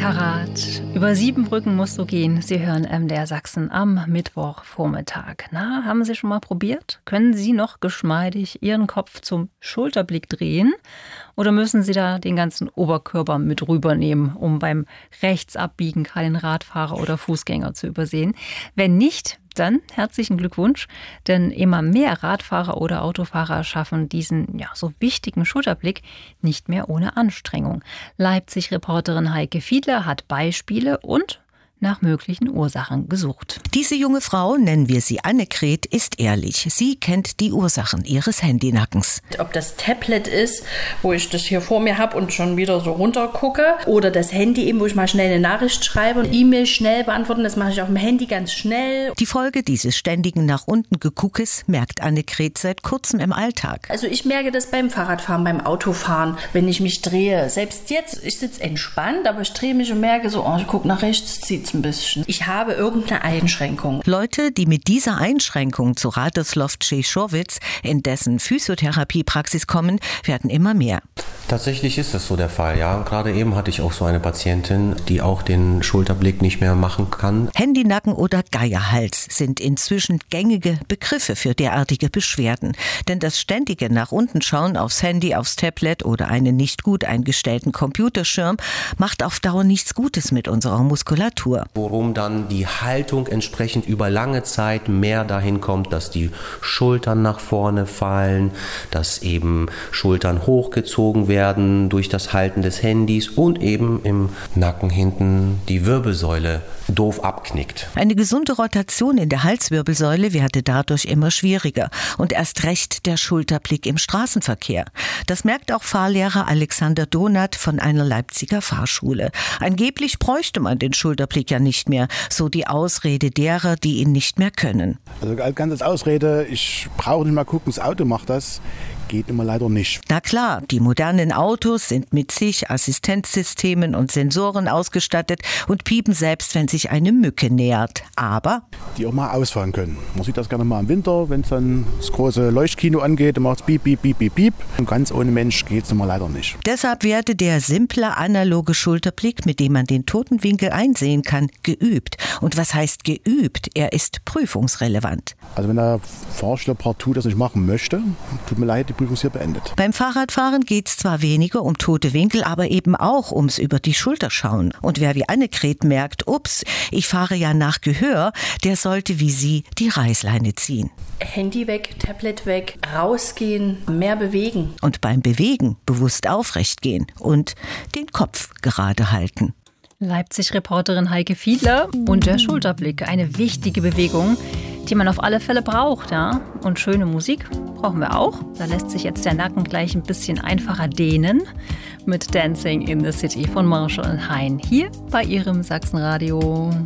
Karat. Über 7 Brücken musst du gehen. Sie hören MDR Sachsen am Mittwochvormittag. Na, haben Sie schon mal probiert? Können Sie noch geschmeidig Ihren Kopf zum Schulterblick drehen? Oder müssen Sie da den ganzen Oberkörper mit rübernehmen, um beim Rechtsabbiegen keinen Radfahrer oder Fußgänger zu übersehen? Wenn nicht, dann herzlichen Glückwunsch, denn immer mehr Radfahrer oder Autofahrer schaffen diesen so wichtigen Schulterblick nicht mehr ohne Anstrengung. Leipzig-Reporterin Heike Fiedler hat Beispiele und nach möglichen Ursachen gesucht. Diese junge Frau, nennen wir sie Annegret, ist ehrlich. Sie kennt die Ursachen ihres Handynackens. Ob das Tablet ist, wo ich das hier vor mir habe und schon wieder so runter gucke, oder das Handy eben, wo ich mal schnell eine Nachricht schreibe und E-Mail schnell beantworten, das mache ich auf dem Handy ganz schnell. Die Folge dieses ständigen nach unten Geguckes merkt Annegret seit kurzem im Alltag. Also ich merke das beim Fahrradfahren, beim Autofahren, wenn ich mich drehe. Selbst jetzt, ich sitze entspannt, aber ich drehe mich und merke so, ich gucke nach rechts, zieht's ein bisschen. Ich habe irgendeine Einschränkung. Leute, die mit dieser Einschränkung zu Radoslav Czeschowitz, in dessen Physiotherapiepraxis kommen, werden immer mehr. Tatsächlich ist das so der Fall, ja. Gerade eben hatte ich auch so eine Patientin, die auch den Schulterblick nicht mehr machen kann. Handynacken oder Geierhals sind inzwischen gängige Begriffe für derartige Beschwerden. Denn das ständige nach unten schauen aufs Handy, aufs Tablet oder einen nicht gut eingestellten Computerschirm macht auf Dauer nichts Gutes mit unserer Muskulatur. Worum dann die Haltung entsprechend über lange Zeit mehr dahin kommt, dass die Schultern nach vorne fallen, dass eben Schultern hochgezogen werden durch das Halten des Handys und eben im Nacken hinten die Wirbelsäule doof abknickt. Eine gesunde Rotation in der Halswirbelsäule werde dadurch immer schwieriger und erst recht der Schulterblick im Straßenverkehr. Das merkt auch Fahrlehrer Alexander Donath von einer Leipziger Fahrschule. Angeblich bräuchte man den Schulterblick ja nicht mehr, so die Ausrede derer, die ihn nicht mehr können. Also ganz als Ausrede, ich brauche nicht mal gucken, das Auto macht das. Geht immer leider nicht. Na klar, die modernen Autos sind mit zig Assistenzsystemen und Sensoren ausgestattet und piepen selbst, wenn sich eine Mücke nähert. Aber die auch mal ausfahren können. Man sieht das gerne mal im Winter, wenn es dann das große Leuchtkino angeht, dann macht es piep, piep, piep, piep, piep. Und ganz ohne Mensch geht es immer leider nicht. Deshalb werde der simple analoge Schulterblick, mit dem man den toten Winkel einsehen kann, geübt. Und was heißt geübt? Er ist prüfungsrelevant. Also wenn der Fahrschüler partout das nicht machen möchte, tut mir leid, die Prüfung ist hier beendet. Beim Fahrradfahren geht es zwar weniger um tote Winkel, aber eben auch ums über die Schulter schauen. Und wer wie Annegret merkt, ups, ich fahre ja nach Gehör, der sollte wie sie die Reißleine ziehen. Handy weg, Tablet weg, rausgehen, mehr bewegen. Und beim Bewegen bewusst aufrecht gehen und den Kopf gerade halten. Leipzig-Reporterin Heike Fiedler und der Schulterblick, eine wichtige Bewegung, die man auf alle Fälle braucht, ja. Und schöne Musik brauchen wir auch. Da lässt sich jetzt der Nacken gleich ein bisschen einfacher dehnen mit Dancing in the City von Marshall und Hein hier bei Ihrem Sachsenradio.